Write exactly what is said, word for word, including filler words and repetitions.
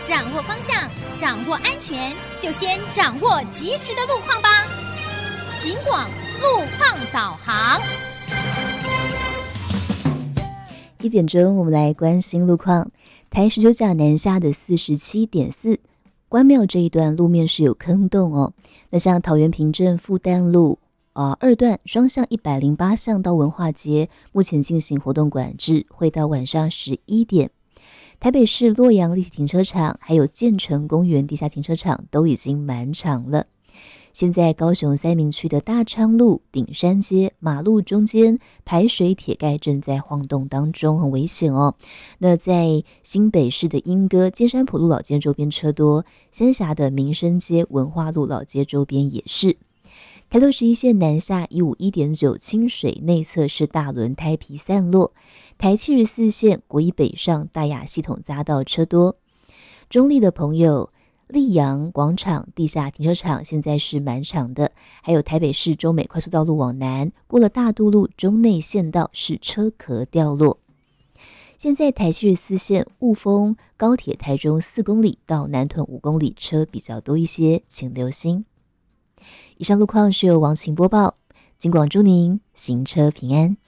掌握方向，掌握安全，就先掌握及时的路况吧。警广路况导航。 一点钟，我们来关心路况。台十九甲南下的四十七点四，关庙这一段路面是有坑洞哦。那像桃园平镇复旦路呃二段双向一百零八巷到文化街，目前进行活动管制，会到晚上十一点。台北市洛阳立体停车场还有建成公园地下停车场都已经满场了。现在高雄三民区的大昌路、顶山街马路中间排水铁盖正在晃动当中，很危险哦。那在新北市的莺歌尖山埔路老街周边车多，三峡的民生街文化路老街周边也是。台六十一线南下一五一点九清水内侧是大轮胎皮散落，台七十四线国一北上大雅系统匝道车多。中立的朋友，溧阳广场地下停车场现在是满场的，还有台北市中美快速道路往南，过了大渡路中内线道是车壳掉落。现在台七十四线雾峰高铁台中四公里到南屯五公里车比较多一些，请留心。以上路况是由王晴播报，警广祝您行车平安。